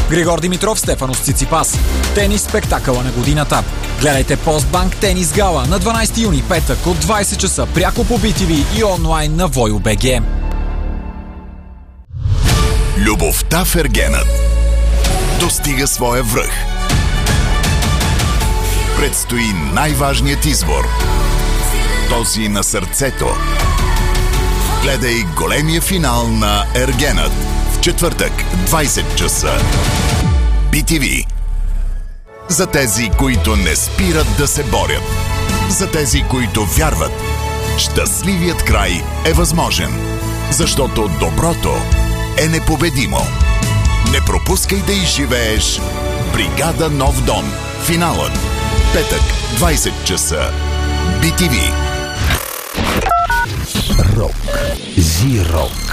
Григор Димитров, Стефанос Циципас. Тенис спектакъла на годината. Гледайте Постбанк Тенис Гала на 12 юни, петък от 20 часа, пряко по BTV и онлайн на Voyo.bg. Любовта в Ергенът достига своя връх. Предстои най-важният избор. Този на сърцето. Гледай големия финал на Ергенът в четвъртък, 20 часа. BTV. За тези, които не спират да се борят. За тези, които вярват. Щастливият край е възможен. Защото доброто е непобедимо. Не пропускай да изживееш Бригада Нов Дом. Финалът. Петък, 20 часа. BTV. Рок. Зи-рок.